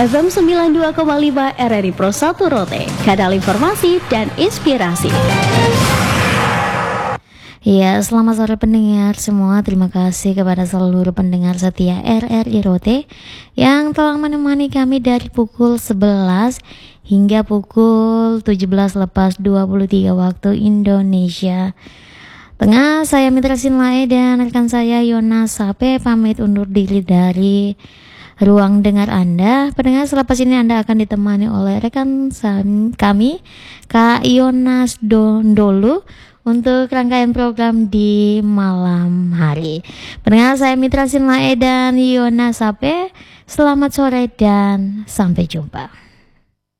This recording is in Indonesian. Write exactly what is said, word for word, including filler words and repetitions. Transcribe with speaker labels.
Speaker 1: F M sembilan puluh dua koma lima R R I Pro satu Rote, kanal informasi dan inspirasi.
Speaker 2: Ya, selamat sore pendengar semua. Terima kasih kepada seluruh pendengar setia R R I Rote yang telah menemani kami dari pukul sebelas hingga pukul tujuh belas lepas dua puluh tiga waktu Indonesia Tengah. Saya Mitra Sinlae dan rekan saya Yona Sape pamit undur diri dari ruang dengar Anda. Pendengar, selepas ini Anda akan ditemani oleh rekan kami Kak Yonas Dondolu untuk rangkaian program di malam hari. Pendengar, saya Mitra Sinlae dan Yona Sape. Selamat sore dan sampai jumpa.